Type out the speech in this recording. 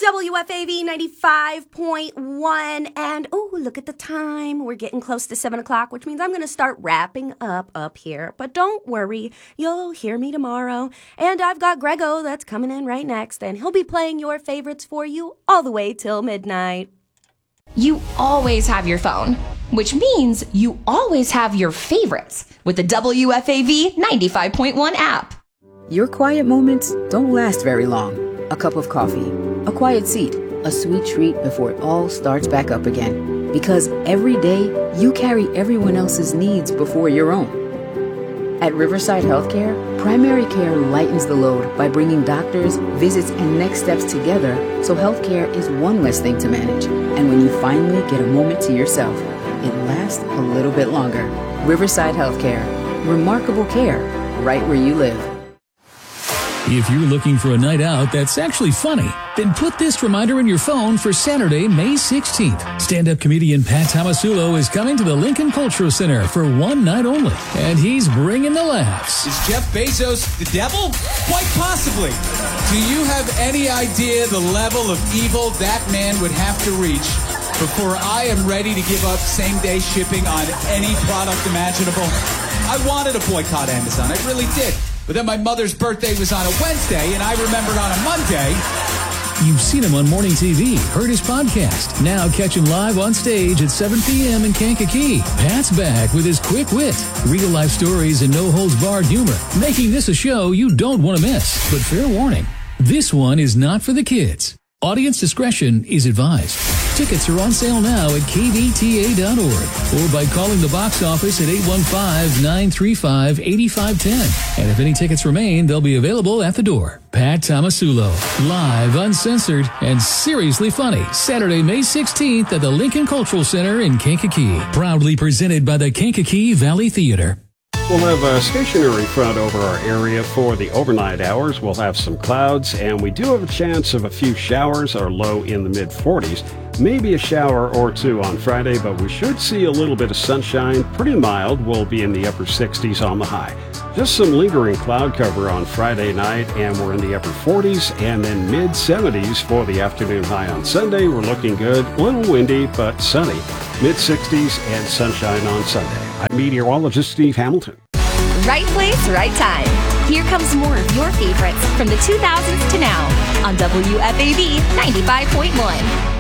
WFAV 95.1. And, oh, look at the time. We're getting close to 7 o'clock, which means I'm going to start wrapping up here. But don't worry. You'll hear me tomorrow. And I've got Grego that's coming in right next, and he'll be playing your favorites for you all the way till midnight. You always have your phone, which means you always have your favorites with the WFAV 95.1 app. Your quiet moments don't last very long. A cup of coffee, a quiet seat, a sweet treat before it all starts back up again. Because every day, you carry everyone else's needs before your own. At Riverside Healthcare, primary care lightens the load by bringing doctors, visits, and next steps together so healthcare is one less thing to manage. And when you finally get a moment to yourself, it lasts a little bit longer. Riverside Healthcare. Remarkable care right where you live. If you're looking for a night out that's actually funny, then put this reminder in your phone for Saturday, May 16th. Stand-up comedian Pat Tomasulo is coming to the Lincoln Cultural Center for one night only, and he's bringing the laughs. Is Jeff Bezos the devil? Quite possibly. Do you have any idea the level of evil that man would have to reach before I am ready to give up same-day shipping on any product imaginable? I wanted to boycott Amazon. I really did. But then my mother's birthday was on a Wednesday, and I remembered on a Monday. You've seen him on morning TV, heard his podcast. Now catch him live on stage at 7 p.m. in Kankakee. Pat's back with his quick wit, real-life stories, and no-holds-barred humor, making this a show you don't want to miss. But fair warning, this one is not for the kids. Audience discretion is advised. Tickets are on sale now at kvta.org or by calling the box office at 815-935-8510. And if any tickets remain, they'll be available at the door. Pat Tomasulo, live, uncensored, and seriously funny, Saturday, May 16th at the Lincoln Cultural Center in Kankakee. Proudly presented by the Kankakee Valley Theater. We'll have a stationary front over our area for the overnight hours. We'll have some clouds, and we do have a chance of a few showers, our low in the mid-40s. Maybe a shower or two on Friday, but we should see a little bit of sunshine. Pretty mild. We'll be in the upper 60s on the high. Just some lingering cloud cover on Friday night, and we're in the upper 40s, and then mid-70s for the afternoon high on Sunday. We're looking good. A little windy, but sunny. Mid-60s and sunshine on Sunday. I'm meteorologist Steve Hamilton. Right place, right time. Here comes more of your favorites from the 2000s to now on WFAV 95.1.